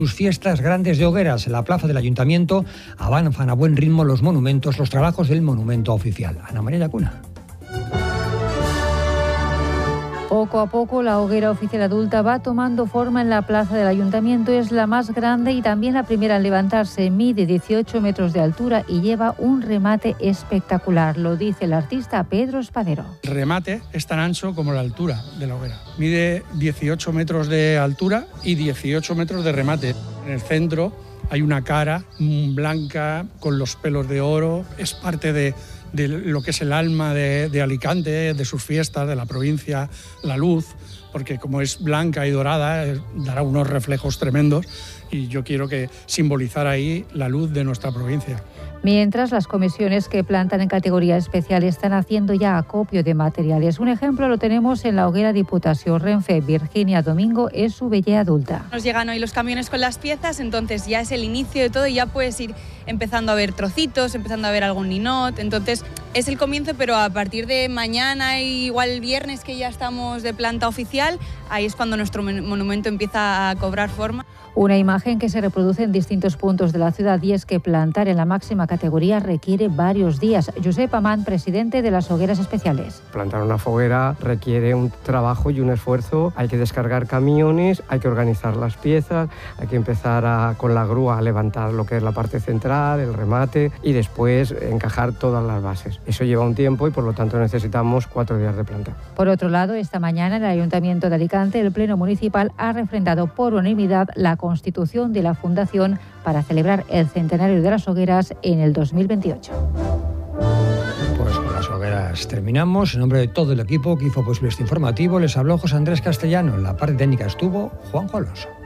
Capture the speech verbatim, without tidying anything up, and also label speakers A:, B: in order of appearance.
A: Sus fiestas grandes de hogueras en la plaza del Ayuntamiento avanzan a buen ritmo los monumentos, los trabajos del monumento oficial. Ana María Llacuna.
B: Poco a poco la hoguera oficial adulta va tomando forma en la plaza del Ayuntamiento. Es la más grande y también la primera en levantarse. Mide dieciocho metros de altura y lleva un remate espectacular, lo dice el artista Pedro Espadero.
C: El remate es tan ancho como la altura de la hoguera. Mide dieciocho metros de altura y dieciocho metros de remate. En el centro hay una cara blanca con los pelos de oro. Es parte de, de lo que es el alma de, de Alicante, de sus fiestas, de la provincia, la luz, porque como es blanca y dorada, eh, dará unos reflejos tremendos y yo quiero que simbolizar ahí la luz de nuestra provincia.
B: Mientras, las comisiones que plantan en categoría especial están haciendo ya acopio de materiales. Un ejemplo lo tenemos en la hoguera Diputació. Renfe Virginia Domingo es su vellea adulta.
D: Nos llegan hoy los camiones con las piezas, entonces ya es el inicio de todo y ya puedes ir empezando a ver trocitos, empezando a ver algún ninot. Entonces es el comienzo, pero a partir de mañana y igual el viernes, que ya estamos de planta oficial, ahí es cuando nuestro monumento empieza a cobrar forma.
B: Una imagen que se reproduce en distintos puntos de la ciudad, y es que plantar en la máxima categoría requiere varios días. Josep Amant, presidente de las hogueras especiales.
E: Plantar una foguera requiere un trabajo y un esfuerzo. Hay que descargar camiones, hay que organizar las piezas, hay que empezar a, con la grúa a levantar lo que es la parte central, el remate y después encajar todas las bases. Eso lleva un tiempo y por lo tanto necesitamos cuatro días de planta.
B: Por otro lado, esta mañana en el Ayuntamiento de Alicante, el Pleno Municipal ha refrendado por unanimidad la constitución de la Fundación para celebrar el centenario de las hogueras en el dos mil veintiocho.
A: Pues con las hogueras terminamos. En nombre de todo el equipo que hizo posible este informativo, les habló José Andrés Castellano. En la parte técnica estuvo Juanjo Alonso.